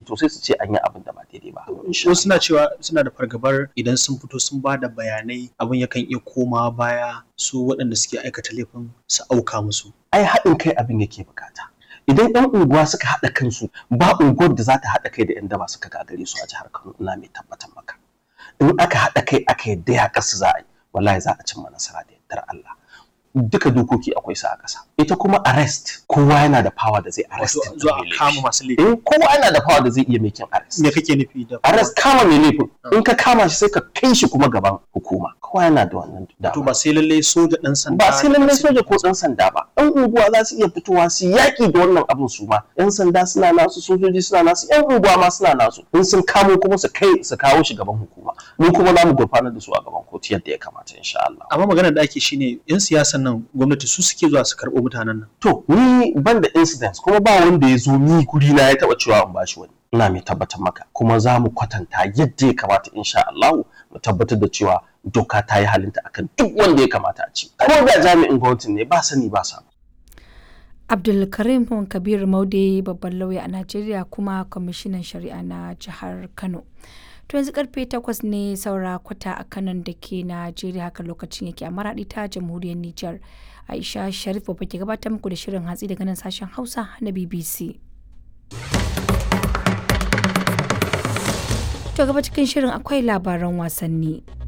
to sai su ce an yi abin da ba daidai ba. Wasu suna cewa suna da fargabar idan sun fito sun ba da bayanai abin yakan iya komawa baya su waɗanda suke aikata laifin su auka musu. Ai haɗin kai abin yake bukata. Idan 'yan unguwa suka haɗa kansu ba unguwar da za ta haɗa kai da 'yan daba suka gagare su a jihar Kano, ina mai tabbatar maka. In aka haɗa kai aka yadda ya kasu za a yi, wallahi za a cimma nasara da yardar Allah. Duka dokoki akwai su a ƙasa. Ita kuma arrest, kowa yana da power da zai arrest. Zuwa kama masu laifi. Kowa yana da power da zai iya making arrest. Me kake nufi da arrest? Kama mai laifin. In ka kama shi sai ka kai shi kuma gaban hukuma. Kowa yana da wannan dama. To ba sai lalle soja ɗan sanda. Ba sai lalle soja ko ɗan sanda ba. Ɗan unguwa za su iya fitowa su yaƙi da wannan abin su ma. 'Yan sanda suna nasu, sojoji suna nasu, 'yan unguwa ma suna nasu. In sun kamo kuma su kawo shi gaban hukuma. Mu kuma za mu gurfanar da su a gaban kotu yadda ya kamata insha Allah. Amma maganar da ake shine 'yan siyasan nan gwamnati su suke zuwa su karɓo mutanen nan. To ni ban da incidents kuma ba wanda ya zo ni guri na ya taɓa cewa in bashi wani. Ina mai tabbatar maka kuma za mu kwatanta yadda ya kamata insha Allah mu tabbatar da cewa doka ta yi halinta akan duk wanda ya kamata a ci. Ko da jami'in gwamnati ne ba sani ba samu. Abdulkarim Kabir Maude babban lauya a Najeriya kuma kwamishinan shari'a na jihar Kano. To yanzu karfe 8 ne saura kwata a Kanon da ke Najeriya, haka lokacin yake a Maradi ta jamhuriyar Nijar. Aisha Sharif babba ke gabatar muku da shirin hatsi daga nan sashen Hausa na BBC. To gaba cikin shirin akwai labaran wasanni.